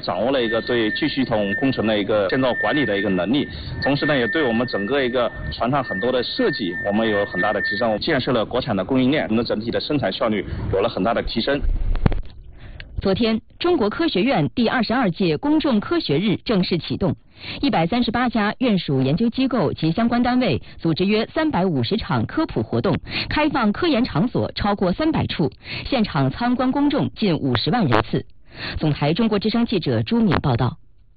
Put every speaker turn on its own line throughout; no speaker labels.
掌握了一个对巨系统工程的一个建造管理的一个能力，同时呢，也对我们整个一个船上很多的设计，我们有很大的提升。建设了国产的供应链，我们的整体的生产效率有了很大的提升。
昨天，中国科学院第22届公众科学日正式启动，138家院属研究机构及相关单位组织约350场科普活动，开放科研场所超过300处，现场参观公众近50万人次。总台中国之声记者朱敏报道。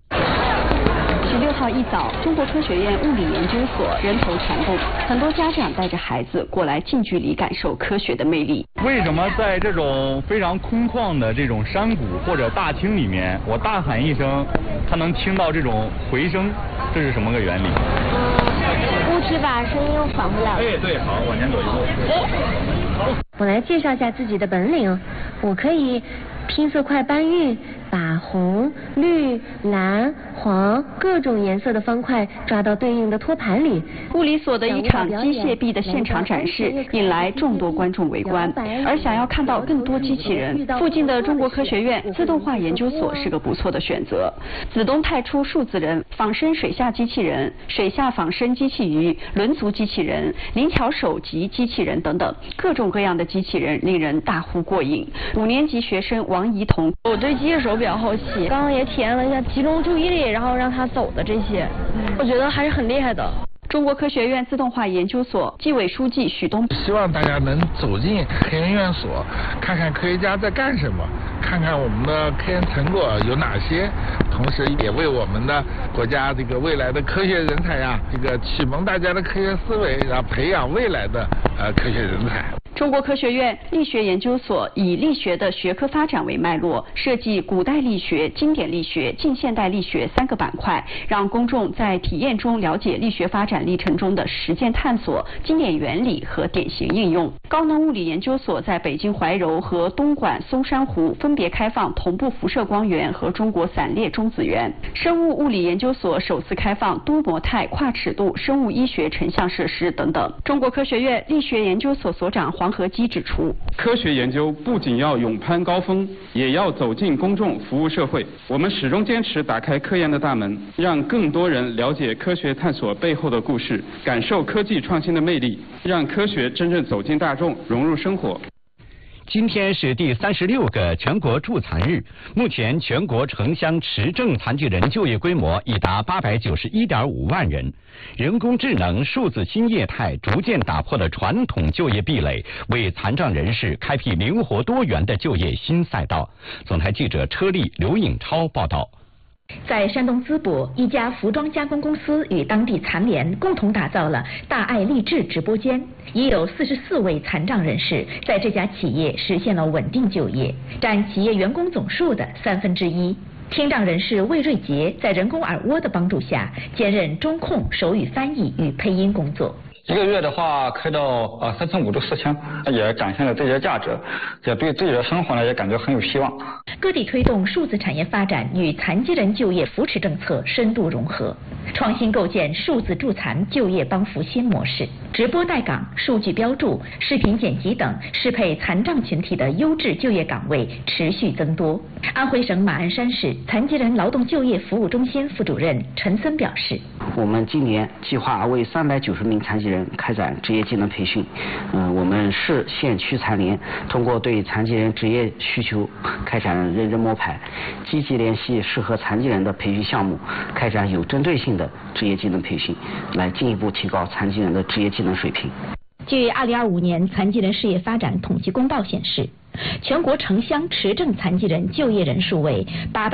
16号一早，中国科学院物理研究所人头攒动，很多家长带着孩子过来近距离感受科学的魅力。
为什么在这种非常空旷的这种山谷或者大厅里面，我大喊一声，它能听到这种回声？这是什么个原理？
物质把声音又返回来了。
哎，对，好，往前走一步。
我来介绍一下自己的本领，我可以拼色块搬运，把红、绿、蓝、黄各种颜色的方块抓到对应的托盘里。
物理所的一场机械臂的现场展示引来众多观众围观，而想要看到更多机器人，附近的中国科学院自动化研究所是个不错的选择。子东派出数字人、仿生水下机器人、水下仿生机器鱼、轮足机器人、灵巧手级机器人等等，各种各样的机器人令人大呼过瘾。5年级学生王怡彤，
我对机械手比较好奇，刚刚也体验了一下集中注意力，然后让他走的这些，我觉得还是很厉害的。
中国科学院自动化研究所纪委书记许东，
希望大家能走进科研院所，看看科学家在干什么，看看我们的科研成果有哪些，同时也为我们的国家这个未来的科学人才呀，这个启蒙大家的科学思维，然后培养未来的科学人才。
中国科学院力学研究所以力学的学科发展为脉络，设计古代力学、经典力学、近现代力学3个板块，让公众在体验中了解力学发展历程中的实践探索、经典原理和典型应用。高能物理研究所在北京怀柔和东莞松山湖分别开放同步辐射光源和中国散列中子源。生物物理研究所首次开放多模态跨尺度生物医学成像设施等等。中国科学院力学研究所所长黄和基指出，
科学研究不仅要勇攀高峰，也要走进公众，服务社会。我们始终坚持打开科研的大门，让更多人了解科学探索背后的故事，感受科技创新的魅力，让科学真正走进大众，融入生活。
今天是第36个全国助残日，目前全国城乡持证残疾人就业规模已达891.5万人。人工智能、数字新业态逐渐打破了传统就业壁垒，为残障人士开辟灵活多元的就业新赛道。总台记者车丽、刘颖超报道。
在山东淄博，一家服装加工公司与当地残联共同打造了大爱励志直播间，已有44位残障人士在这家企业实现了稳定就业，占企业员工总数的1/3。听障人士魏瑞杰在人工耳蜗的帮助下，兼任中控、手语翻译与配音工作。
1个月的话开到3500到4000，也展现了这些价值，也对自己的生活呢也感觉很有希望。
各地推动数字产业发展与残疾人就业扶持政策深度融合，创新构建数字助残就业帮扶新模式，直播带岗、数据标注、视频剪辑等适配残障群体的优质就业岗位持续增多。安徽省马鞍山市残疾人劳动就业服务中心副主任陈森表示，
我们今年计划为390名残疾人开展职业技能培训。我们市县区残联通过对残疾人职业需求开展认真摸排，积极联系适合残疾人的培训项目，开展有针对性的职业技能培训，来进一步提高残疾人的职业技能水平。
据2025年残疾人事业发展统计公报显示，全国城乡持证残疾人就业人数为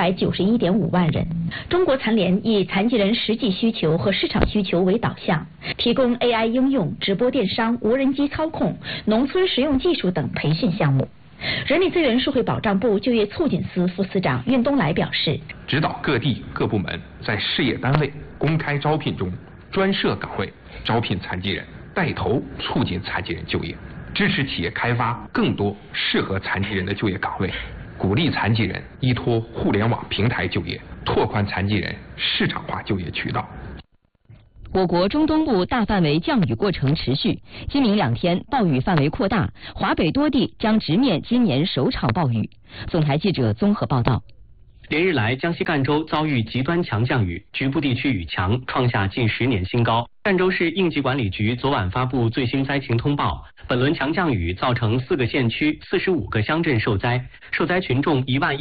891.5万人。中国残联以残疾人实际需求和市场需求为导向，提供 AI 应用、直播电商、无人机操控、农村实用技术等培训项目。人力资源社会保障部就业促进司副司长运东来表示，
指导各地各部门在事业单位公开招聘中专设岗位招聘残疾人，带头促进残疾人就业，支持企业开发更多适合残疾人的就业岗位，鼓励残疾人依托互联网平台就业，拓宽残疾人市场化就业渠道。
我国中东部大范围降雨过程持续，今明2天暴雨范围扩大，华北多地将直面今年首场暴雨。总台记者综合报道。
连日来，江西赣州遭遇极端强降雨，局部地区雨强，创下近10年新高。赣州市应急管理局昨晚发布最新灾情通报，本轮强降雨造成4个县区、45个乡镇受灾，受灾群众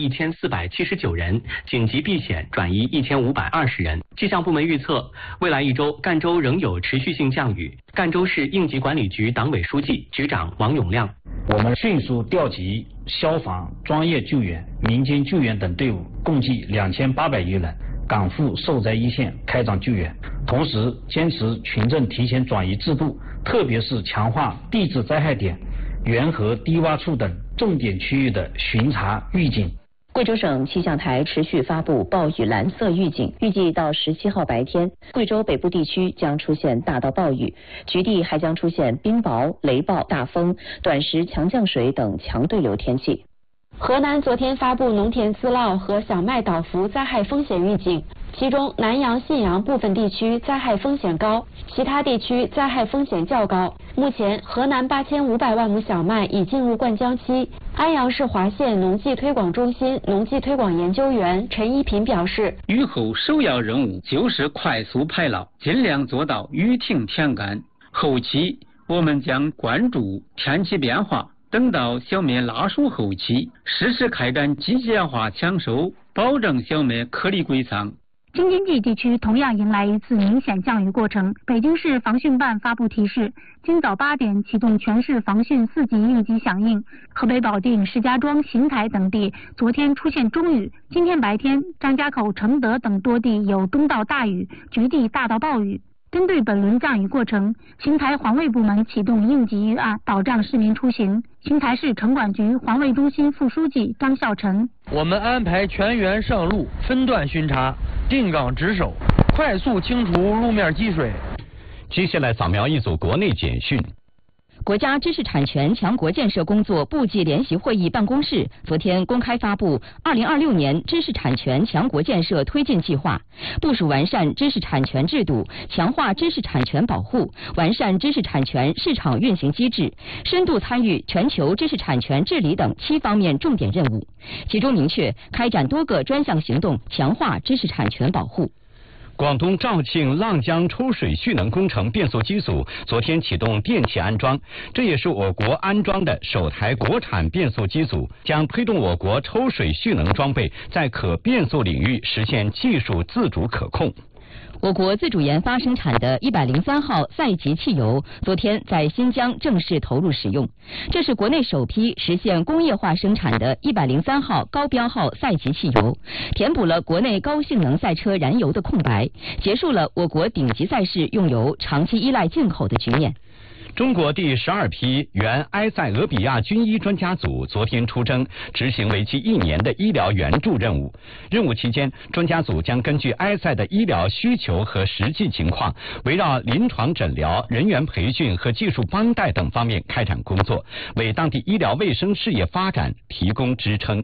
11479人，紧急避险转移1520人。气象部门预测，未来1周，赣州仍有持续性降雨。赣州市应急管理局党委书记、局长王永亮：
我们迅速调集消防、专业救援、民间救援等队伍，共计2800余人，赶赴受灾一线开展救援。同时，坚持群众提前转移制度，特别是强化地质灾害点、源河低洼处等重点区域的巡查预警。
贵州省气象台持续发布暴雨蓝色预警，预计到17号白天，贵州北部地区将出现大到暴雨，局地还将出现冰雹、雷暴、大风、短时强降水等强对流天气。
河南昨天发布农田饲涝和小麦倒伏灾害风险预警，其中南阳、信阳部分地区灾害风险高，其他地区灾害风险较高。目前，河南8500万亩小麦已进入灌浆期。安阳市华县农技推广中心农技推广研究员陈一平表示，
雨后首要任务就是快速排涝，尽量做到雨停天干。后期我们将关注天气变化，等到小麦拉熟后期，适时开展机械化抢收，保证小麦颗粒归仓。
京津冀地区同样迎来一次明显降雨过程。北京市防汛办发布提示，今早8点启动全市防汛4级应急响应。河北保定、石家庄、邢台等地昨天出现中雨，今天白天张家口、承德等多地有中到大雨，局地大到暴雨。针对本轮降雨过程，邢台环卫部门启动应急预案，保障市民出行。邢台市城管局环卫中心副书记张孝臣：
我们安排全员上路，分段巡查，定岗值守，快速清除路面积水。
接下来扫描一组国内简讯。
国家知识产权强国建设工作部际联席会议办公室昨天公开发布2026年知识产权强国建设推进计划，部署完善知识产权制度，强化知识产权保护，完善知识产权市场运行机制，深度参与全球知识产权治理等7方面重点任务。其中明确开展多个专项行动，强化知识产权保护。
广东肇庆浪江抽水蓄能工程变速机组昨天启动电气安装，这也是我国安装的首台国产变速机组，将推动我国抽水蓄能装备在可变速领域实现技术自主可控。
我国自主研发生产的103号赛级汽油昨天在新疆正式投入使用，这是国内首批实现工业化生产的103号高标号赛级汽油，填补了国内高性能赛车燃油的空白，结束了我国顶级赛事用油长期依赖进口的局面。
中国第12批原埃塞俄比亚军医专家组昨天出征，执行为期1年的医疗援助任务。任务期间，专家组将根据埃塞的医疗需求和实际情况，围绕临床诊疗、人员培训和技术帮带等方面开展工作，为当地医疗卫生事业发展提供支撑。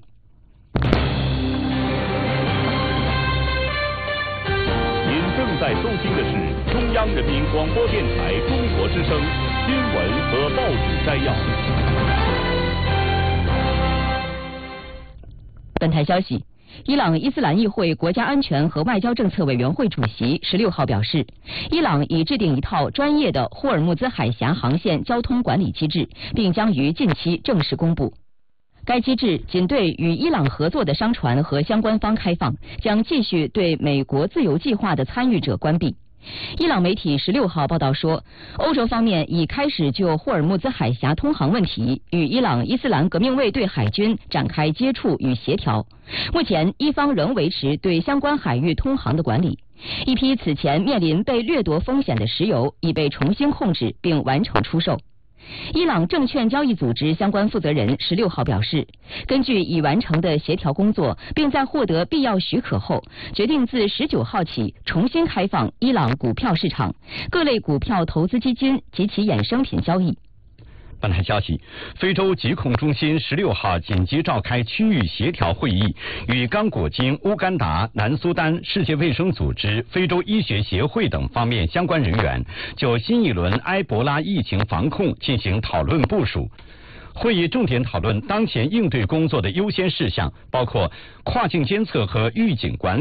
您正在收听的是中央人民广播电台中国之声新闻和报纸摘要。
本台消息，伊朗伊斯兰议会国家安全和外交政策委员会主席16号表示，伊朗已制定一套专业的霍尔木兹海峡航线交通管理机制，并将于近期正式公布。该机制仅对与伊朗合作的商船和相关方开放，将继续对美国自由计划的参与者关闭。伊朗媒体16号报道说，欧洲方面已开始就霍尔木兹海峡通航问题与伊朗伊斯兰革命卫队海军展开接触与协调。目前，伊方仍维持对相关海域通航的管理。一批此前面临被掠夺风险的石油已被重新控制并完成出售。伊朗证券交易组织相关负责人16号表示，根据已完成的协调工作，并在获得必要许可后，决定自19号起重新开放伊朗股票市场、各类股票投资基金及其衍生品交易。
本台消息，非洲疾控中心16号紧急召开区域协调会议，与刚果金、乌干达、南苏丹、世界卫生组织、非洲医学协会等方面相关人员就新一轮埃博拉疫情防控进行讨论部署。 会议重点讨论当前应对工作的优先事项，包括跨境监测和预警管理。